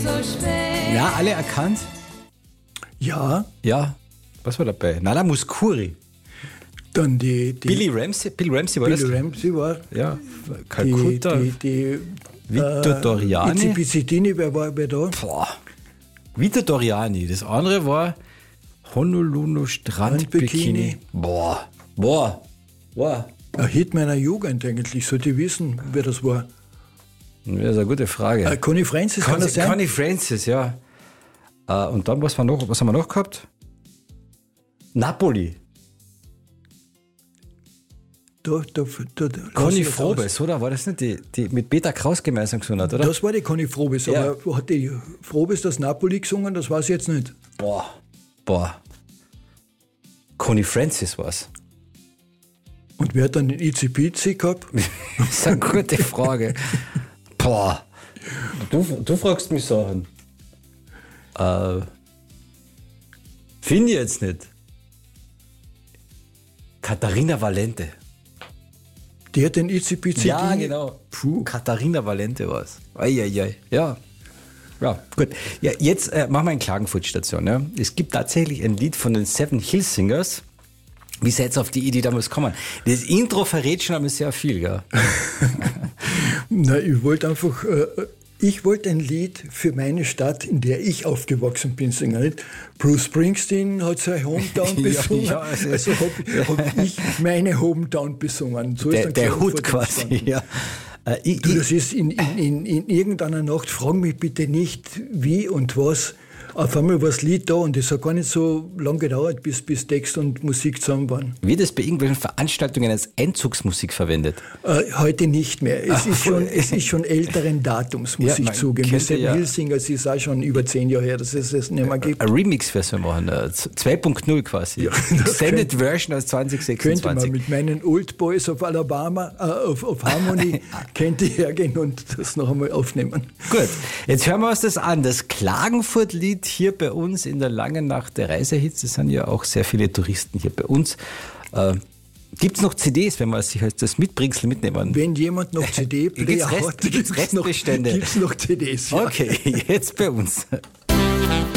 Ja, alle erkannt? Ja, Ja. Was war dabei? Nana Mouskouri. dann die Billy Ramsey war das? Billy Ramsey war. Ja. Kalkutta. Die Vito Doriani. Izipizidini, wer da? Boah. Vito Doriani. Das andere war Honolulu Strandbikini. Strandbikini. Boah. Ein Hit meiner Jugend eigentlich, sollte ich wissen, wer das war. Das ist eine gute Frage. Connie Francis, kann das sein? Connie Francis, ja. Und dann, was haben wir noch gehabt? Napoli. Conny Frobes, oder? War das nicht die mit Peter Kraus gemeinsam gesungen hat, oder? Das war die Conny Frobes, Ja. aber hat die Frobes das Napoli gesungen? Das weiß ich jetzt nicht. Boah. Connie Francis war's. Und wer hat dann den Izi-Pizi gehabt? Das ist eine gute Frage. Boah. Du fragst mich Sachen. Finde ich jetzt nicht. Katharina Valente. Die hat den Izi-Pizi. Ja, genau. Katharina Valente war es. Eieiei. Ja. Ja, gut. Ja, jetzt machen wir eine Klagenfurt-Station. Ja. Es gibt tatsächlich ein Lied von den Seven Hill Singers. Wie seid ihr auf die Idee damals gekommen? Das Intro verrät schon einmal sehr viel, ja. Na, ich wollte einfach, ein Lied für meine Stadt, in der ich aufgewachsen bin, singen. Nicht? Bruce Springsteen hat sein Hometown besungen, ja, also hab ich meine Hometown besungen. So ist Der Hut quasi, ja. Das ist in irgendeiner Nacht, frag mich bitte nicht, wie und was. Auf einmal war das Lied da und es hat gar nicht so lange gedauert, bis Text und Musik zusammen waren. Wird es bei irgendwelchen Veranstaltungen als Einzugsmusik verwendet? Heute nicht mehr. Es ist schon älteren Datums, muss ich zugeben. Die Seven Hill Singers ist auch schon über 10 Jahre her, dass es nicht mehr gibt. Eine Remix-Version machen, 2.0 quasi. Ja, Extended Version aus 2026. Könnte man mit meinen Old Boys auf Alabama, auf Harmony, könnte ich hergehen und das noch einmal aufnehmen. Gut, jetzt hören wir uns das an. Das Klagenfurt-Lied hier bei uns in der Langen Nacht der Reisehits. Es sind ja auch sehr viele Touristen hier bei uns. Gibt es noch CDs, wenn man sich als das Mitbringsel mitnehmen? Wenn jemand noch CD-Player hat, Gibt's Restbestände? Gibt es noch CDs. Ja. Okay, jetzt bei uns.